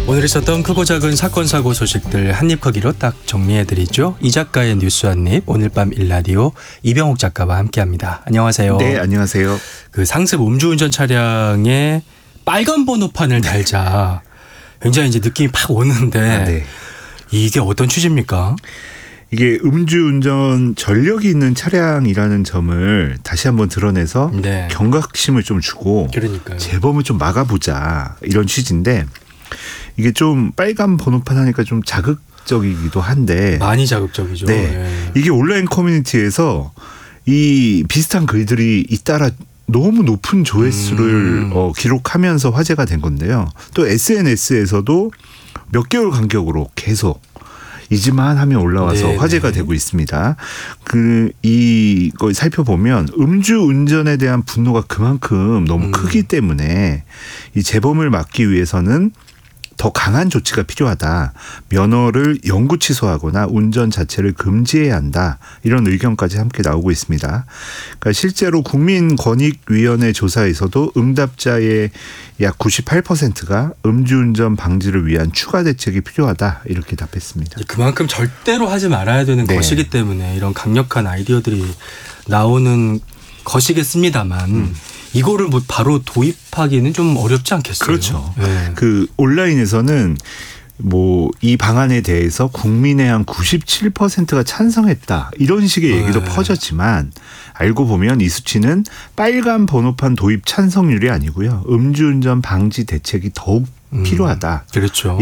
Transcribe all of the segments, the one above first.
오늘 있었던 크고 작은 사건 사고 소식들 한입 크기로 딱 정리해드리죠. 이 작가의 뉴스 한입 오늘 밤 일라디오 이병옥 작가와 함께합니다. 안녕하세요. 네, 안녕하세요. 그 상습 음주운전 차량에 빨간 번호판을 달자 굉장히 이제 느낌이 팍 오는데 네. 이게 어떤 취지입니까? 이게 음주운전 전력이 있는 차량이라는 점을 다시 한번 드러내서 네. 경각심을 좀 주고 그러니까요. 재범을 좀 막아보자 이런 취지인데 이게 좀 빨간 번호판 하니까 좀 자극적이기도 한데 많이 자극적이죠. 네. 네. 이게 온라인 커뮤니티에서 이 비슷한 글들이 잇따라 너무 높은 조회수를 기록하면서 화제가 된 건데요. 또 SNS에서도 몇 개월 간격으로 계속 이지만 하면 올라와서 네네. 화제가 되고 있습니다. 이걸 살펴보면 음주운전에 대한 분노가 그만큼 너무 크기 때문에 이 재범을 막기 위해서는 더 강한 조치가 필요하다. 면허를 영구 취소하거나 운전 자체를 금지해야 한다. 이런 의견까지 함께 나오고 있습니다. 그러니까 실제로 국민권익위원회 조사에서도 응답자의 약 98%가 음주운전 방지를 위한 추가 대책이 필요하다. 이렇게 답했습니다. 그만큼 절대로 하지 말아야 되는 네. 것이기 때문에 이런 강력한 아이디어들이 나오는 것이겠습니다만 이거를 뭐 바로 도입하기는 좀 어렵지 않겠어요? 그렇죠. 네. 그 온라인에서는 뭐 이 방안에 대해서 국민의 한 97%가 찬성했다. 이런 식의 얘기도 네. 퍼졌지만 알고 보면 이 수치는 빨간 번호판 도입 찬성률이 아니고요. 음주운전 방지 대책이 더욱 필요하다. 그렇죠.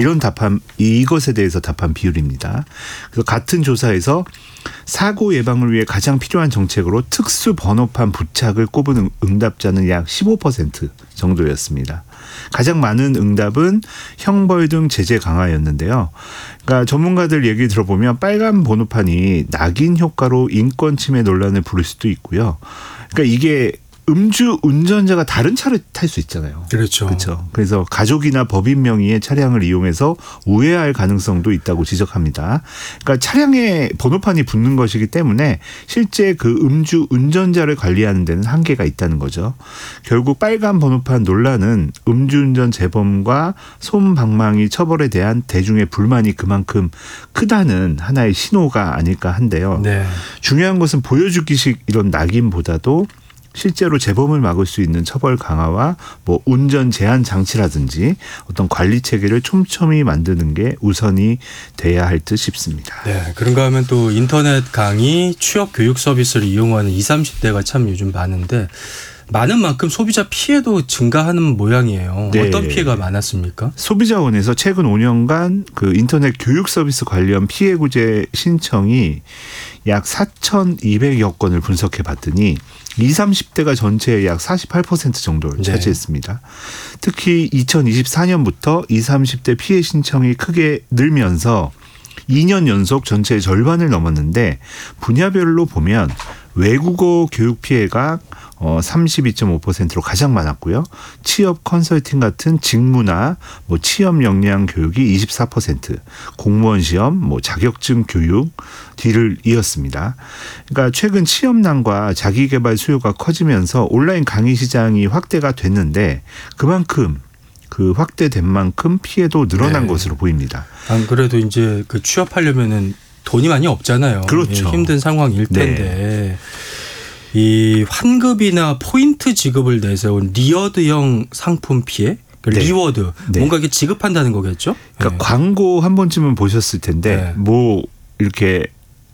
이것에 대해서 답한 비율입니다. 그래서 같은 조사에서 사고 예방을 위해 가장 필요한 정책으로 특수 번호판 부착을 꼽은 응답자는 약 15% 정도였습니다. 가장 많은 응답은 형벌 등 제재 강화였는데요. 그러니까 전문가들 얘기 들어보면 빨간 번호판이 낙인 효과로 인권 침해 논란을 부를 수도 있고요. 그러니까 이게 음주 운전자가 다른 차를 탈 수 있잖아요. 그렇죠. 그렇죠. 그래서 가족이나 법인 명의의 차량을 이용해서 우회할 가능성도 있다고 지적합니다. 그러니까 차량에 번호판이 붙는 것이기 때문에 실제 그 음주 운전자를 관리하는 데는 한계가 있다는 거죠. 결국 빨간 번호판 논란은 음주운전 재범과 솜방망이 처벌에 대한 대중의 불만이 그만큼 크다는 하나의 신호가 아닐까 한데요. 네. 중요한 것은 보여주기식 이런 낙인보다도 실제로 재범을 막을 수 있는 처벌 강화와 뭐 운전 제한 장치라든지 어떤 관리 체계를 촘촘히 만드는 게 우선이 돼야 할 듯 싶습니다. 네. 그런가 하면 또 인터넷 강의, 취업 교육 서비스를 이용하는 20, 30대가 참 요즘 많은데 많은 만큼 소비자 피해도 증가하는 모양이에요. 네. 어떤 피해가 많았습니까? 소비자원에서 최근 5년간 그 인터넷 교육 서비스 관련 피해 구제 신청이 약 4,200여 건을 분석해 봤더니 20, 30대가 전체의 약 48% 정도를 차지했습니다. 특히 2024년부터 20, 30대 피해 신청이 크게 늘면서 2년 연속 전체의 절반을 넘었는데 분야별로 보면 외국어 교육 피해가 32.5%로 가장 많았고요. 취업 컨설팅 같은 직무나 뭐 취업 역량 교육이 24%, 공무원 시험, 뭐 자격증 교육 뒤를 이었습니다. 그러니까 최근 취업난과 자기개발 수요가 커지면서 온라인 강의 시장이 확대가 됐는데 그만큼 그 확대된 만큼 피해도 늘어난 것으로 보입니다. 안 그래도 이제 그 취업하려면은 돈이 많이 없잖아요. 그렇죠. 예, 힘든 상황일 텐데. 이 환급이나 포인트 지급을 내세운 리워드형 상품 피해? 리워드. 뭔가 이게 지급한다는 거겠죠? 그러니까 광고 한 번쯤은 보셨을 텐데 뭐 이렇게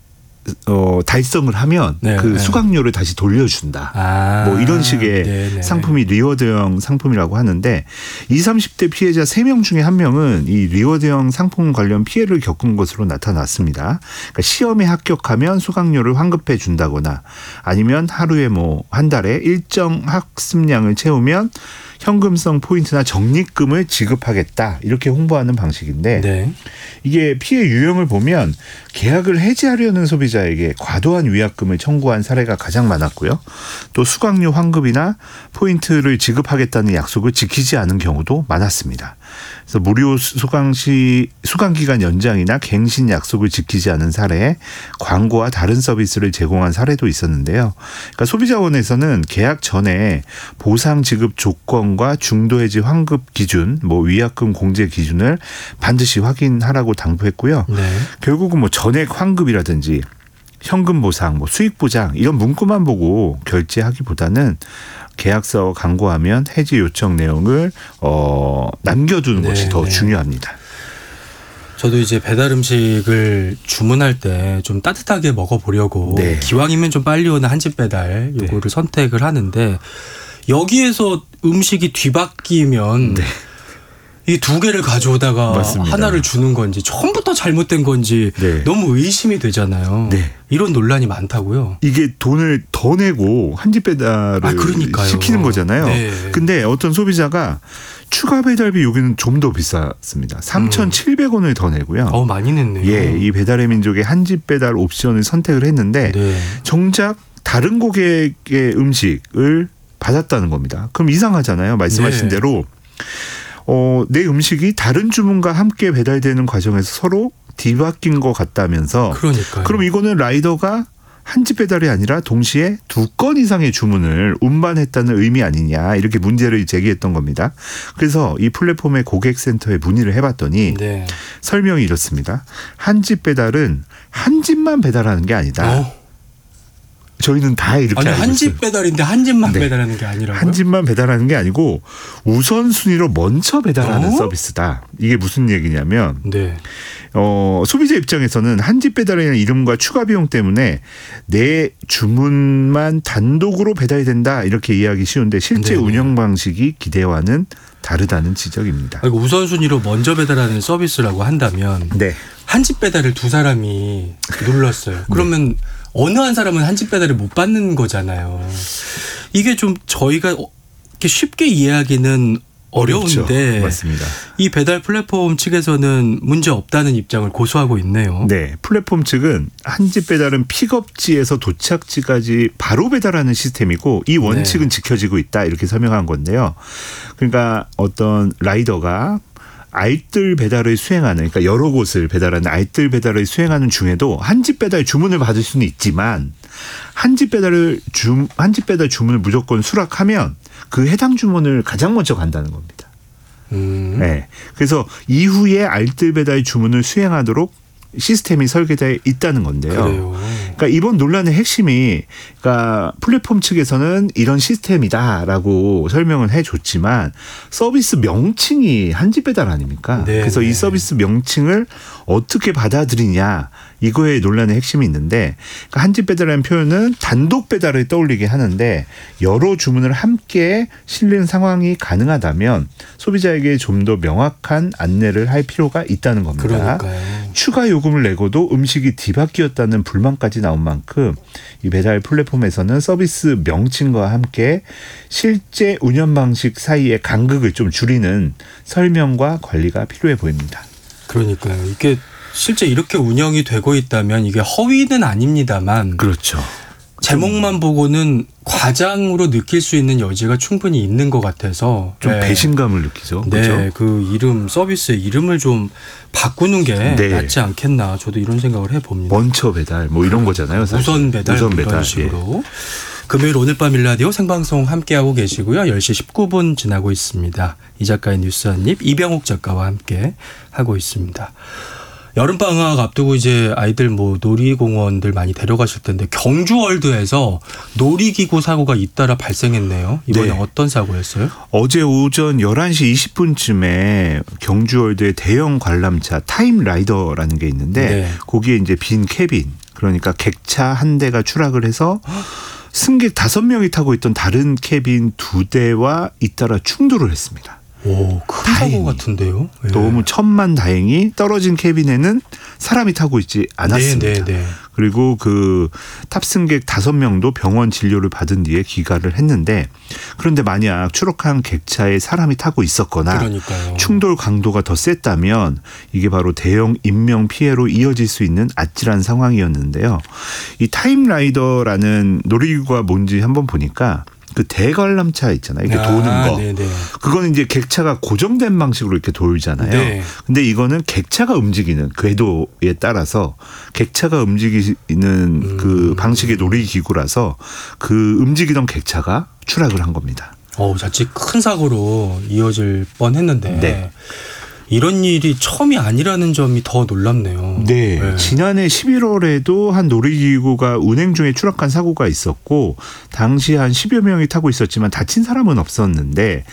달성을 하면 그 수강료를 다시 돌려준다. 뭐 이런 식의 상품이 리워드형 상품이라고 하는데 20, 30대 피해자 3명 중에 1명은 이 리워드형 상품 관련 피해를 겪은 것으로 나타났습니다. 그러니까 시험에 합격하면 수강료를 환급해 준다거나 아니면 하루에 뭐 한 달에 일정 학습량을 채우면 현금성 포인트나 적립금을 지급하겠다 이렇게 홍보하는 방식인데 이게 피해 유형을 보면 계약을 해지하려는 소비자에게 과도한 위약금을 청구한 사례가 가장 많았고요. 또 수강료 환급이나 포인트를 지급하겠다는 약속을 지키지 않은 경우도 많았습니다. 그래서 무료 수강 기간 연장이나 갱신 약속을 지키지 않은 사례, 광고와 다른 서비스를 제공한 사례도 있었는데요. 그러니까 소비자원에서는 계약 전에 보상 지급 조건 해지령과 중도해지 환급 기준, 뭐 위약금 공제 기준을 반드시 확인하라고 당부했고요. 네. 결국은 뭐 전액 환급이라든지 현금 보상, 뭐 수익 보장 이런 문구만 보고 결제하기보다는 계약서 강구하면 해지 요청 내용을 남겨두는 것이 더 중요합니다. 저도 이제 배달 음식을 주문할 때 좀 따뜻하게 먹어보려고 기왕이면 좀 빨리 오는 한집 배달 요거를 선택을 하는데 여기에서 음식이 뒤바뀌면 이 두 개를 가져오다가 맞습니다. 하나를 주는 건지 처음부터 잘못된 건지 너무 의심이 되잖아요. 이런 논란이 많다고요. 이게 돈을 더 내고 한집 배달을 시키는 거잖아요. 근데 어떤 소비자가 추가 배달비 여기는 좀 더 비쌌습니다. 3,700원을 더 내고요. 많이 냈네요. 예, 이 배달의 민족의 한집 배달 옵션을 선택을 했는데 정작 다른 고객의 음식을 받았다는 겁니다. 그럼 이상하잖아요. 말씀하신 대로 내 음식이 다른 주문과 함께 배달되는 과정에서 서로 뒤바뀐 것 같다면서. 그러니까요. 그럼 이거는 라이더가 한집 배달이 아니라 동시에 2건 이상의 주문을 운반했다는 의미 아니냐 이렇게 문제를 제기했던 겁니다. 그래서 이 플랫폼의 고객센터에 문의를 해봤더니 설명이 이렇습니다. 한집 배달은 한 집만 배달하는 게 아니다. 저희는 다 이렇게 알고 있어요. 한 집 배달인데 한 집만 배달하는 게 아니라고요? 한 집만 배달하는 게 아니고 우선순위로 먼저 배달하는 서비스다. 이게 무슨 얘기냐면 소비자 입장에서는 한 집 배달이라는 이름과 추가 비용 때문에 내 주문만 단독으로 배달이 된다 이렇게 이해하기 쉬운데 실제 운영 방식이 기대와는 다르다는 지적입니다. 우선순위로 먼저 배달하는 서비스라고 한다면 한 집 배달을 두 사람이 눌렀어요. 그러면 어느 한 사람은 한 집 배달을 못 받는 거잖아요. 이게 좀 저희가 이렇게 쉽게 이해하기는 어려운데 맞습니다. 이 배달 플랫폼 측에서는 문제 없다는 입장을 고수하고 있네요. 네, 플랫폼 측은 한집 배달은 픽업지에서 도착지까지 바로 배달하는 시스템이고 이 원칙은 지켜지고 있다 이렇게 설명한 건데요. 그러니까 어떤 라이더가 알뜰 배달을 수행하는, 그러니까 여러 곳을 배달하는 알뜰 배달을 수행하는 중에도 한집 배달 주문을 받을 수는 있지만 한집 배달 주문을 무조건 수락하면 그 해당 주문을 가장 먼저 간다는 겁니다. 네. 그래서 이후에 알뜰 배달 주문을 수행하도록 시스템이 설계되어 있다는 건데요. 그래요. 그러니까 이번 논란의 핵심이 그러니까 플랫폼 측에서는 이런 시스템이다라고 설명을 해줬지만 서비스 명칭이 한집 배달 아닙니까? 그래서 이 서비스 명칭을 어떻게 받아들이냐 이거에 논란의 핵심이 있는데 그러니까 한집 배달이라는 표현은 단독 배달을 떠올리게 하는데 여러 주문을 함께 실는 상황이 가능하다면 소비자에게 좀 더 명확한 안내를 할 필요가 있다는 겁니다. 그러니까요. 추가 요금을 내고도 음식이 뒤바뀌었다는 불만까지 나온 만큼 이 배달 플랫폼에서는 서비스 명칭과 함께 실제 운영 방식 사이의 간극을 좀 줄이는 설명과 관리가 필요해 보입니다. 그러니까요. 이게 실제 이렇게 운영이 되고 있다면 이게 허위는 아닙니다만 그렇죠. 제목만 보고는 과장으로 느낄 수 있는 여지가 충분히 있는 것 같아서 좀 배신감을 느끼죠. 그렇죠? 그 이름 서비스의 이름을 좀 바꾸는 게 낫지 않겠나 저도 이런 생각을 해봅니다. 먼저 배달 뭐 이런 거잖아요. 사실. 우선 배달 이런 식으로. 금요일 오늘 밤 일라디오 생방송 함께하고 계시고요. 10시 19분 지나고 있습니다. 이 작가의 뉴스 한입 이병옥 작가와 함께 하고 있습니다. 여름방학 앞두고 이제 아이들 뭐 놀이공원들 많이 데려가실 텐데 경주월드에서 놀이기구 사고가 잇따라 발생했네요. 이번에 어떤 사고였어요? 어제 오전 11시 20분쯤에 경주월드의 대형 관람차 타임라이더라는 게 있는데 거기에 이제 빈 캐빈 그러니까 객차 한 대가 추락을 해서 승객 5명이 타고 있던 다른 캐빈 2대와 잇따라 충돌을 했습니다. 오, 큰 사고 같은데요. 너무 천만다행히 떨어진 캐빈에는 사람이 타고 있지 않았습니다. 그리고 그 탑승객 5명도 병원 진료를 받은 뒤에 귀가를 했는데 그런데 만약 추락한 객차에 사람이 타고 있었거나 충돌 강도가 더 셌다면 이게 바로 대형 인명 피해로 이어질 수 있는 아찔한 상황이었는데요. 이 타임라이더라는 놀이기구가 뭔지 한번 보니까 그 대관람차 있잖아요. 이렇게 도는 거. 그거는 이제 객차가 고정된 방식으로 이렇게 돌잖아요. 근데 이거는 객차가 움직이는 궤도에 따라서 객차가 움직이는 그 방식의 놀이기구라서 그 움직이던 객차가 추락을 한 겁니다. 자칫 큰 사고로 이어질 뻔했는데 네. 이런 일이 처음이 아니라는 점이 더 놀랍네요. 네. 네. 지난해 11월에도 한 놀이기구가 운행 중에 추락한 사고가 있었고 당시 한 10여 명이 타고 있었지만 다친 사람은 없었는데